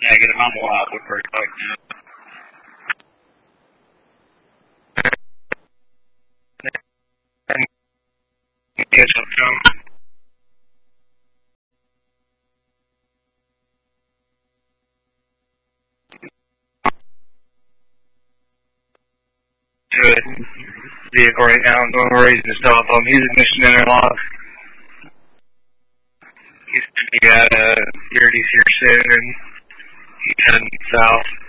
Negative, I'm wild with very quick now. Catch up to him. To it. Vehicle right now. I'm going to raise his telephone. He's ignition interlock. He's going to be at Yurdy's here soon, and he's heading south.